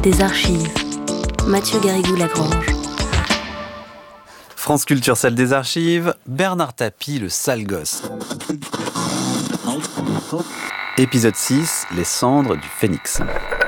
des archives. Mathieu Garrigou-Lagrange. France Culture, salle des archives, Bernard Tapie, le sale gosse. Épisode 6, les cendres du phénix.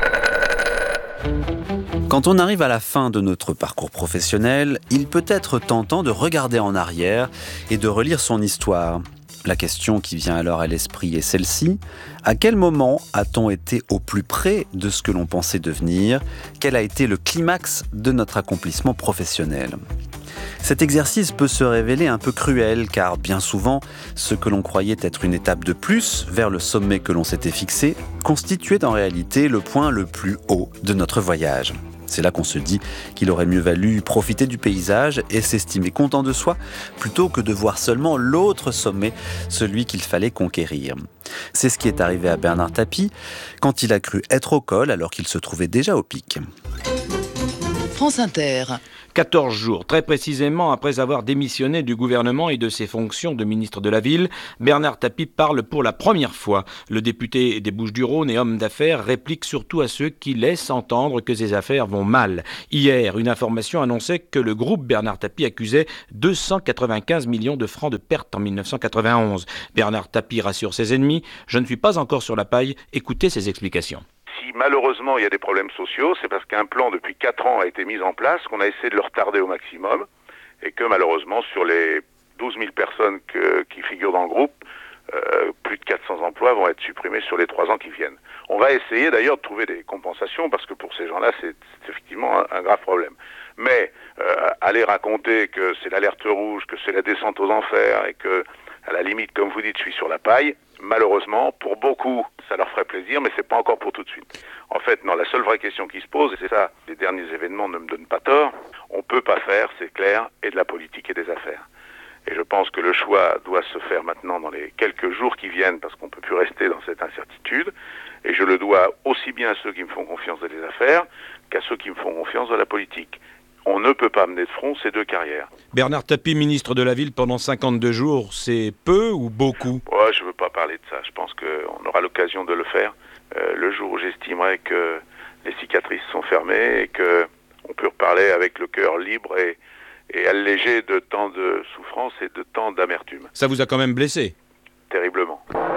Quand on arrive à la fin de notre parcours professionnel, il peut être tentant de regarder en arrière et de relire son histoire. La question qui vient alors à l'esprit est celle-ci. À quel moment a-t-on été au plus près de ce que l'on pensait devenir ? Quel a été le climax de notre accomplissement professionnel ? Cet exercice peut se révéler un peu cruel car bien souvent, ce que l'on croyait être une étape de plus vers le sommet que l'on s'était fixé constituait en réalité le point le plus haut de notre voyage. C'est là qu'on se dit qu'il aurait mieux valu profiter du paysage et s'estimer content de soi plutôt que de voir seulement l'autre sommet, celui qu'il fallait conquérir. C'est ce qui est arrivé à Bernard Tapie quand il a cru être au col alors qu'il se trouvait déjà au pic. France Inter. 14 jours, très précisément après avoir démissionné du gouvernement et de ses fonctions de ministre de la Ville, Bernard Tapie parle pour la première fois. Le député des Bouches-du-Rhône et homme d'affaires réplique surtout à ceux qui laissent entendre que ses affaires vont mal. Hier, une information annonçait que le groupe Bernard Tapie accusait 295 millions de francs de pertes en 1991. Bernard Tapie rassure ses ennemis, « Je ne suis pas encore sur la paille, écoutez ses explications ». Si malheureusement il y a des problèmes sociaux, c'est parce qu'un plan depuis 4 ans a été mis en place, qu'on a essayé de le retarder au maximum, et que malheureusement sur les 12 000 personnes qui figurent dans le groupe, plus de 400 emplois vont être supprimés sur les 3 ans qui viennent. On va essayer d'ailleurs de trouver des compensations, parce que pour ces gens-là c'est effectivement un grave problème. Mais aller raconter que c'est l'alerte rouge, que c'est la descente aux enfers, et que à la limite, comme vous dites, je suis sur la paille, malheureusement, pour beaucoup, ça leur ferait plaisir, mais c'est pas encore pour tout de suite. En fait, non, la seule vraie question qui se pose, et c'est ça, les derniers événements ne me donnent pas tort, on peut pas faire, c'est clair, et de la politique et des affaires. Et je pense que le choix doit se faire maintenant dans les quelques jours qui viennent, parce qu'on peut plus rester dans cette incertitude, et je le dois aussi bien à ceux qui me font confiance dans les affaires, qu'à ceux qui me font confiance dans la politique. On ne peut pas mener de front ces deux carrières. Bernard Tapie, ministre de la Ville pendant 52 jours, c'est peu ou beaucoup ? Ouais, je ne veux pas parler de ça. Je pense qu'on aura l'occasion de le faire le jour où j'estimerai que les cicatrices sont fermées et qu'on peut reparler avec le cœur libre et allégé de tant de souffrance et de tant d'amertume. Ça vous a quand même blessé ? Terriblement.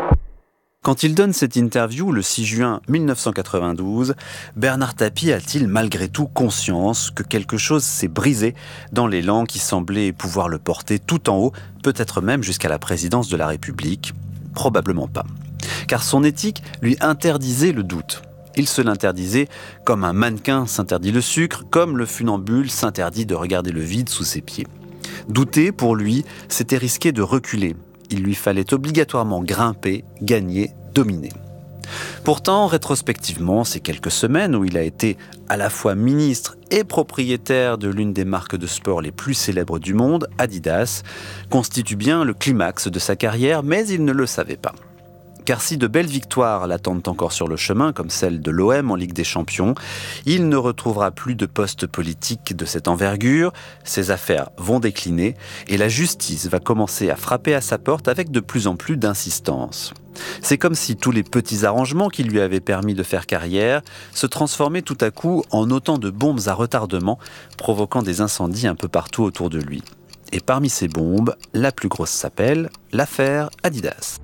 Quand il donne cette interview le 6 juin 1992, Bernard Tapie a-t-il malgré tout conscience que quelque chose s'est brisé dans l'élan qui semblait pouvoir le porter tout en haut, peut-être même jusqu'à la présidence de la République ? Probablement pas. Car son éthique lui interdisait le doute. Il se l'interdisait comme un mannequin s'interdit le sucre, comme le funambule s'interdit de regarder le vide sous ses pieds. Douter, pour lui, c'était risquer de reculer. Il lui fallait obligatoirement grimper, gagner, dominer. Pourtant, rétrospectivement, ces quelques semaines où il a été à la fois ministre et propriétaire de l'une des marques de sport les plus célèbres du monde, Adidas, constituent bien le climax de sa carrière, mais il ne le savait pas. Car si de belles victoires l'attendent encore sur le chemin, comme celle de l'OM en Ligue des Champions, il ne retrouvera plus de poste politique de cette envergure, ses affaires vont décliner et la justice va commencer à frapper à sa porte avec de plus en plus d'insistance. C'est comme si tous les petits arrangements qui lui avaient permis de faire carrière se transformaient tout à coup en autant de bombes à retardement, provoquant des incendies un peu partout autour de lui. Et parmi ces bombes, la plus grosse s'appelle l'affaire Adidas.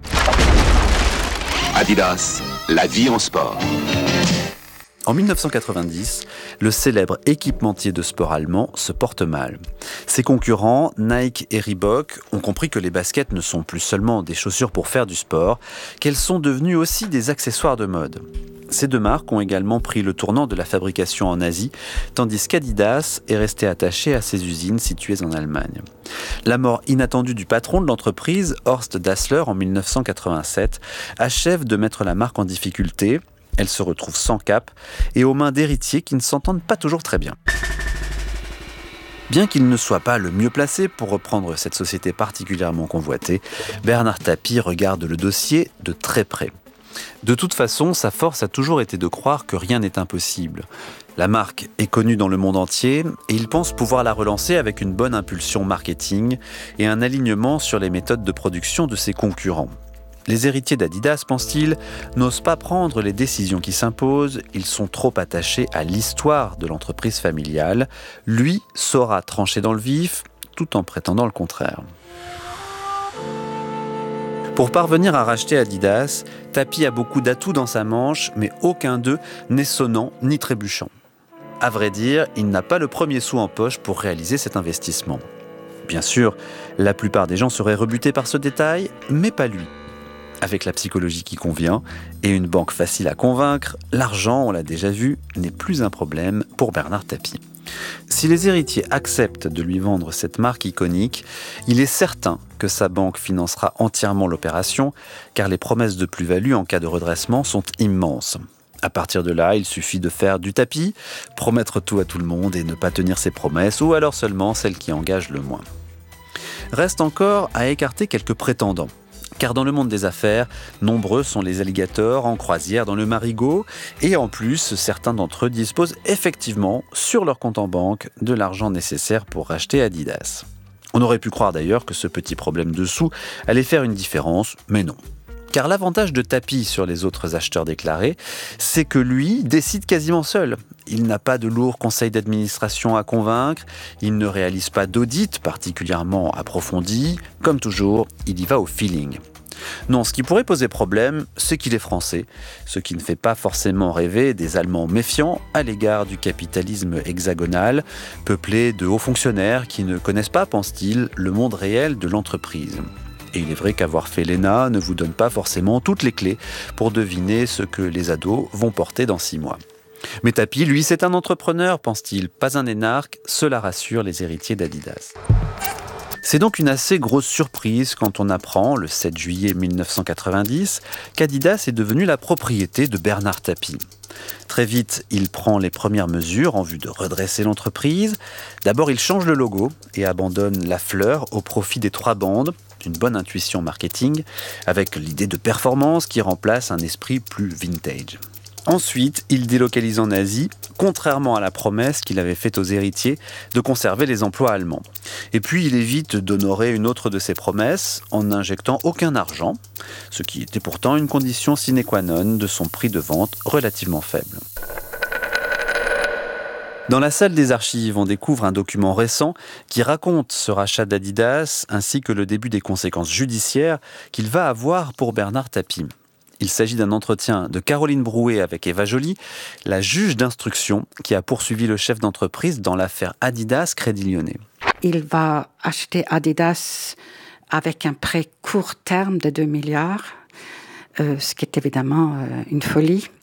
Adidas, la vie en sport. En 1990, le célèbre équipementier de sport allemand se porte mal. Ses concurrents, Nike et Reebok, ont compris que les baskets ne sont plus seulement des chaussures pour faire du sport, qu'elles sont devenues aussi des accessoires de mode. Ces deux marques ont également pris le tournant de la fabrication en Asie, tandis qu'Adidas est resté attaché à ses usines situées en Allemagne. La mort inattendue du patron de l'entreprise, Horst Dassler, en 1987, achève de mettre la marque en difficulté. Elle se retrouve sans cap et aux mains d'héritiers qui ne s'entendent pas toujours très bien. Bien qu'il ne soit pas le mieux placé pour reprendre cette société particulièrement convoitée, Bernard Tapie regarde le dossier de très près. De toute façon, sa force a toujours été de croire que rien n'est impossible. La marque est connue dans le monde entier et il pense pouvoir la relancer avec une bonne impulsion marketing et un alignement sur les méthodes de production de ses concurrents. Les héritiers d'Adidas, pense-t-il, n'osent pas prendre les décisions qui s'imposent, ils sont trop attachés à l'histoire de l'entreprise familiale. Lui saura trancher dans le vif, tout en prétendant le contraire. Pour parvenir à racheter Adidas, Tapie a beaucoup d'atouts dans sa manche, mais aucun d'eux n'est sonnant ni trébuchant. À vrai dire, il n'a pas le premier sou en poche pour réaliser cet investissement. Bien sûr, la plupart des gens seraient rebutés par ce détail, mais pas lui. Avec la psychologie qui convient et une banque facile à convaincre, l'argent, on l'a déjà vu, n'est plus un problème pour Bernard Tapie. Si les héritiers acceptent de lui vendre cette marque iconique, il est certain que sa banque financera entièrement l'opération, car les promesses de plus-value en cas de redressement sont immenses. À partir de là, il suffit de faire du tapis, promettre tout à tout le monde et ne pas tenir ses promesses, ou alors seulement celles qui engagent le moins. Reste encore à écarter quelques prétendants. Car dans le monde des affaires, nombreux sont les alligators en croisière dans le Marigot, et en plus, certains d'entre eux disposent effectivement, sur leur compte en banque, de l'argent nécessaire pour racheter Adidas. On aurait pu croire d'ailleurs que ce petit problème de sous allait faire une différence, mais non. Car l'avantage de Tapie sur les autres acheteurs déclarés, c'est que lui décide quasiment seul. Il n'a pas de lourds conseils d'administration à convaincre, il ne réalise pas d'audit particulièrement approfondi. Comme toujours, il y va au feeling. Non, ce qui pourrait poser problème, c'est qu'il est français, ce qui ne fait pas forcément rêver des Allemands méfiants à l'égard du capitalisme hexagonal, peuplé de hauts fonctionnaires qui ne connaissent pas, pense-t-il, le monde réel de l'entreprise. Et il est vrai qu'avoir fait l'ENA ne vous donne pas forcément toutes les clés pour deviner ce que les ados vont porter dans 6 mois. Mais Tapie, lui, c'est un entrepreneur, pense-t-il, pas un énarque, cela rassure les héritiers d'Adidas. C'est donc une assez grosse surprise quand on apprend, le 7 juillet 1990, qu'Adidas est devenu la propriété de Bernard Tapie. Très vite, il prend les premières mesures en vue de redresser l'entreprise. D'abord, il change le logo et abandonne la fleur au profit des 3 bandes, une bonne intuition marketing, avec l'idée de performance qui remplace un esprit plus vintage. Ensuite, il délocalise en Asie, contrairement à la promesse qu'il avait faite aux héritiers de conserver les emplois allemands. Et puis, il évite d'honorer une autre de ses promesses en n'injectant aucun argent, ce qui était pourtant une condition sine qua non de son prix de vente relativement faible. Dans la salle des archives, on découvre un document récent qui raconte ce rachat d'Adidas ainsi que le début des conséquences judiciaires qu'il va avoir pour Bernard Tapie. Il s'agit d'un entretien de Caroline Brouet avec Eva Joly, la juge d'instruction qui a poursuivi le chef d'entreprise dans l'affaire Adidas Crédit Lyonnais. Il va acheter Adidas avec un prêt court terme de 2 milliards, ce qui est évidemment une folie.